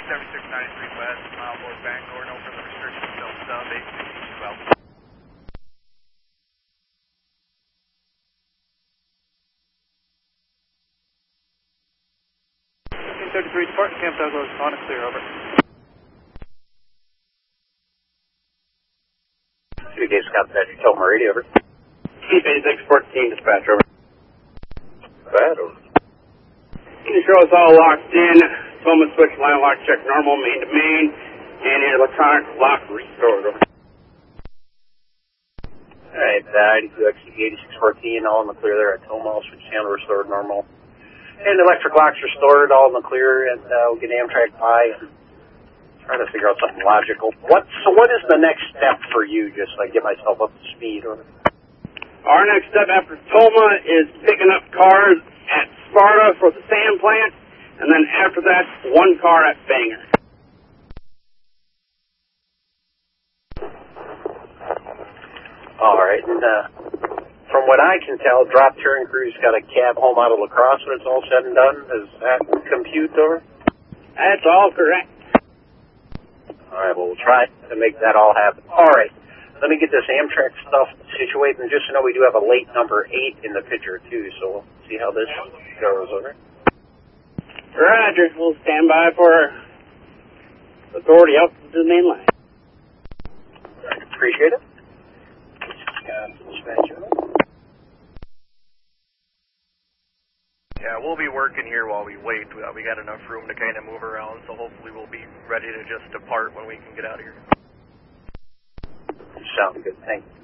7693 West, mile board Bangor, no further restrictions, still sub 862 well. 33 departing Camp Douglas, on and clear, over. CDK Scott, Tacoma radio, over. T8614, dispatch, over. Bad, over. Can you show us all locked in? Toma switch line lock check normal, main to main, and electronic lock restored, over. Alright, IDQ-XCD8614, all in the clear there at Toma, all switch channel restored normal. And electric locks restored, all in the clear, and we'll get Amtrak by and try to figure out something logical. What is the next step for you, just so I get myself up to speed? Or... Our next step after Toma is picking up cars at Sparta for the sand plant, and then after that, one car at Bangor. Alright, and from what I can tell, drop turn crew's got a cab home out of La Crosse when it's all said and done. Does that compute, over? That's all correct. Alright, well, we'll try to make that all happen. Alright, let me get this Amtrak stuff situated, and just to know we do have a late number 8 in the picture, too, so we'll see how this goes, over. Roger, we'll stand by for authority up to the main line. Appreciate it. Yeah, we'll be working here while we wait. We got enough room to kind of move around, so hopefully we'll be ready to just depart when we can get out of here. Sounds good. Thank you.